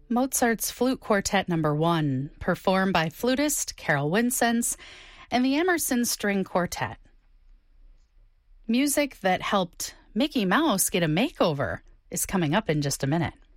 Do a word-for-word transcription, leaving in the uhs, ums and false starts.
Mozart's Flute Quartet Number One, performed by flutist Carol Winsense and the Emerson String Quartet. Music that helped Mickey Mouse get a makeover is coming up in just a minute.